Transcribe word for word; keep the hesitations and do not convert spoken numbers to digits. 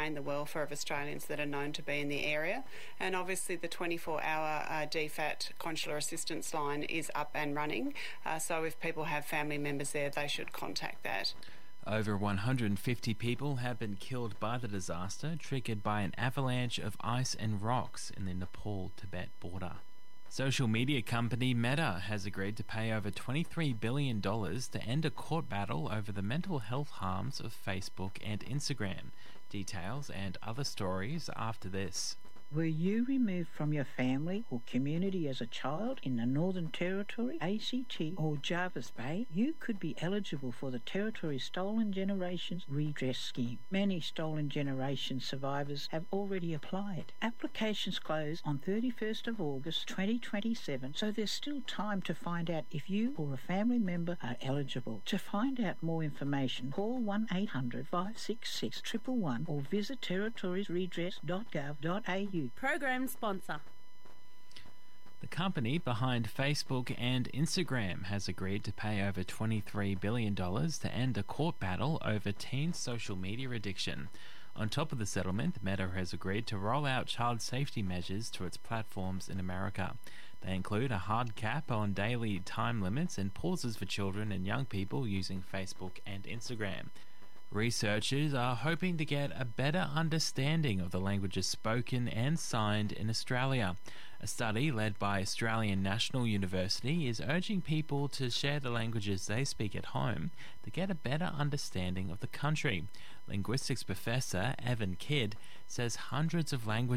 maintain the welfare of Australians that are known to be in the area. And obviously the twenty-four hour uh, D FAT consular assistance line is up and running, uh, so if people have family members there, they should contact that. Over one hundred fifty people have been killed by the disaster triggered by an avalanche of ice and rocks in the Nepal-Tibet border. Social media company Meta has agreed to pay over twenty-three billion dollars to end a court battle over the mental health harms of Facebook and Instagram. Details and other stories after this. Were you removed from your family or community as a child in the Northern Territory, A C T or Jervis Bay, you could be eligible for the Territory's Stolen Generations Redress Scheme. Many Stolen Generations survivors have already applied. Applications close on thirty-first of August twenty twenty-seven, so there's still time to find out if you or a family member are eligible. To find out more information, call one eight hundred five six six one one one or visit territories redress dot gov dot a u. Program sponsor. The company behind Facebook and Instagram has agreed to pay over twenty-three billion dollars to end a court battle over teen social media addiction. On top of the settlement, Meta has agreed to roll out child safety measures to its platforms in America. They include a hard cap on daily time limits and pauses for children and young people using Facebook and Instagram. Researchers are hoping to get a better understanding of the languages spoken and signed in Australia. A study led by Australian National University is urging people to share the languages they speak at home to get a better understanding of the country. Linguistics professor Evan Kidd says hundreds of languages